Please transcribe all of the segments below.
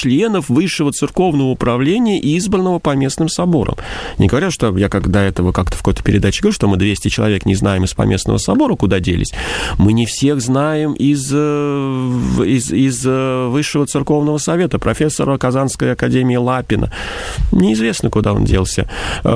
членов Высшего церковного управления, избранного по местным соборам. Не говоря, что я до этого как-то в какой-то передаче говорю, что мы 200 человек не знаем из поместного собора, куда делись. Мы не всех знаем из Высшего церковного совета, профессора Казанской академии Лапина. Неизвестно, куда он делся.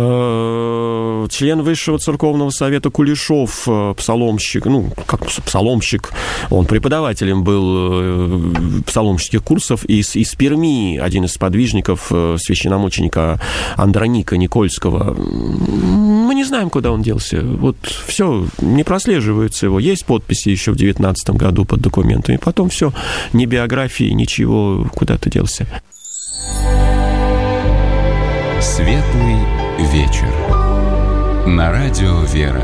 Член Высшего церковного совета Кулешов, псаломщик, псаломщик, он преподавателем был псаломщических курсов из Перми, один из сподвижников священномученика Андроника Никольского. Мы не знаем, куда он делся. Вот все, не прослеживается его. Есть подписи еще в 2019 году под документами. Потом все, ни биографии, ничего, куда-то делся. Светлый вечер. На радио «Вера».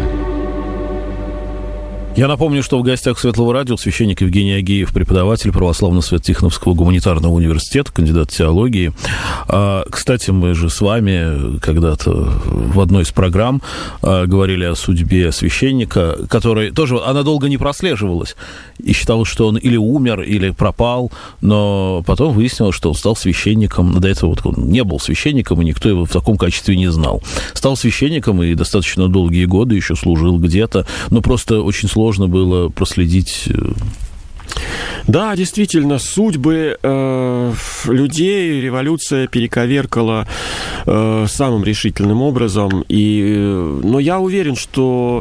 Я напомню, что в гостях Светлого радио священник Евгений Агеев, преподаватель Православно-Свято-Тихоновского гуманитарного университета, кандидат теологии. Кстати, мы же с вами когда-то в одной из программ говорили о судьбе священника, который тоже, она долго не прослеживалась, и считалось, что он или умер, или пропал, но потом выяснилось, что он стал священником. До этого он не был священником, и никто его в таком качестве не знал. Стал священником и достаточно долгие годы еще служил где-то, но просто очень сложно было проследить. Да, действительно, судьбы людей революция перековеркала самым решительным образом. Но я уверен, что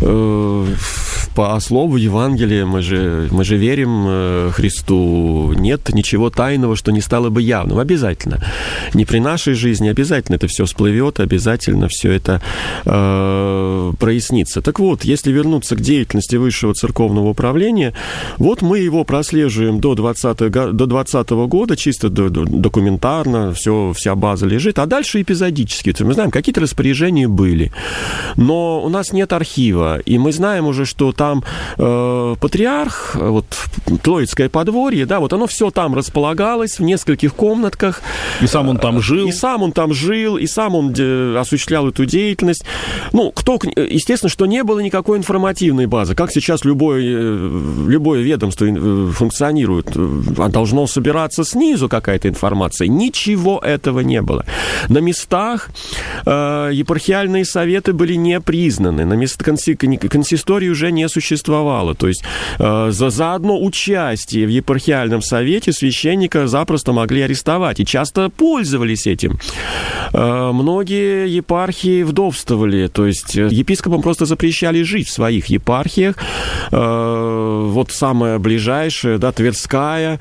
по слову Евангелия мы же верим Христу. Нет ничего тайного, что не стало бы явным. Обязательно. Не при нашей жизни, обязательно это все всплывет, обязательно все это прояснится. Так вот, если вернуться к деятельности Высшего церковного управления, вот мы его прослеживаем до 2020 года, чисто документарно, вся база лежит, а дальше эпизодически. Мы знаем, какие-то распоряжения были, но у нас нет архива, и мы знаем уже, что там патриарх, вот Троицкое подворье, да, вот оно все там располагалось в нескольких комнатках. И сам он там жил. И сам он осуществлял эту деятельность. Естественно, что не было никакой информативной базы. Как сейчас любое ведомство функционирует, должно собираться снизу какая-то информация. Ничего этого не было. На местах епархиальные советы были не признаны, на местах консистории уже не существовало. То есть за одно участие в епархиальном совете священника запросто могли арестовать, и часто пользовались этим. Многие епархии вдовствовали, то есть епископам просто запрещали жить в своих епархиях. Вот самое ближайшая, да, Тверская,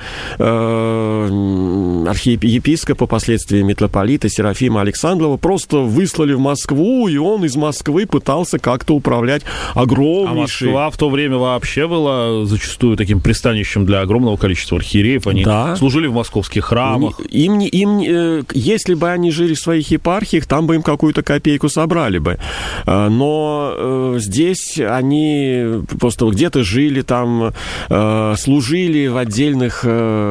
архиепископа, впоследствии митрополита Серафима Александрова просто выслали в Москву, и он из Москвы пытался как-то управлять огромнейшей... А Москва в то время вообще была зачастую таким пристанищем для огромного количества архиереев. Они служили в московских храмах. Если бы они жили в своих епархиях, там бы им какую-то копейку собрали бы. Но здесь они просто где-то жили там, служили в отдельных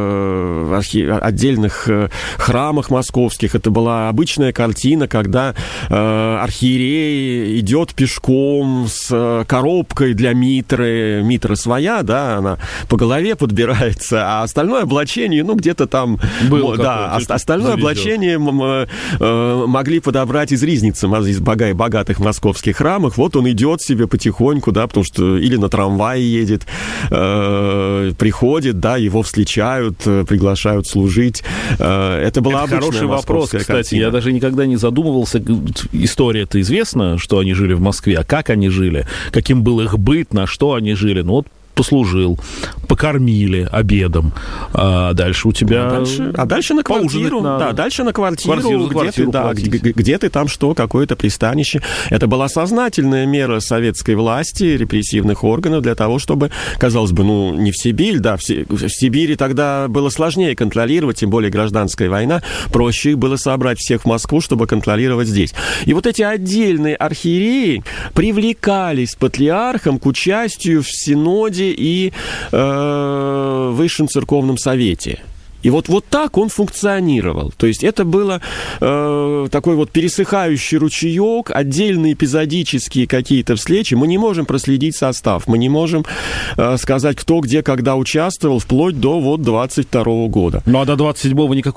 храмах московских. Это была обычная картина, когда архиерей идет пешком с коробкой для митры. Митра своя, да, она по голове подбирается, а остальное облачение, где-то там... остальное облачение могли подобрать из ризницы, из богатых московских храмах. Вот он идет себе потихоньку, да, потому что или на трамвае едет, приходит, да, его встречают, приглашают служить. Это была обычная хороший вопрос, кстати. Картина. Я даже никогда не задумывался. История-то известна, что они жили в Москве, а как они жили, каким был их быт, на что они жили. Послужил, покормили обедом, а дальше у тебя... дальше на квартиру. Да, дальше на квартиру, где ты там что, какое-то пристанище. Это была сознательная мера советской власти, репрессивных органов для того, чтобы, казалось бы, не в Сибирь, да, в Сибири тогда было сложнее контролировать, тем более гражданская война, проще было собрать всех в Москву, чтобы контролировать здесь. И вот эти отдельные архиереи привлекались патриархом к участию в синоде и Высшем церковном совете. И вот так он функционировал. То есть это было такой вот пересыхающий ручеек, отдельные эпизодические какие-то встречи. Мы не можем проследить состав, мы не можем сказать, кто где, когда участвовал, вплоть до 22 года. А до 27-го никакой